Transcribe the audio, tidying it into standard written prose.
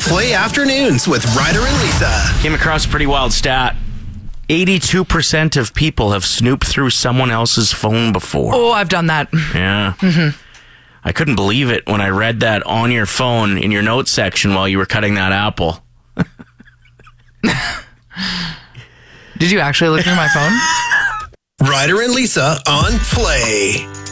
Play Afternoons with Ryder and Lisa. Came across a pretty wild stat. 82% of people have snooped through someone else's phone before. Oh, I've done that. Yeah. Mm-hmm. I couldn't believe it when I read that on your phone in your notes section while you were cutting that apple. Did you actually look through my phone? Ryder and Lisa on Play.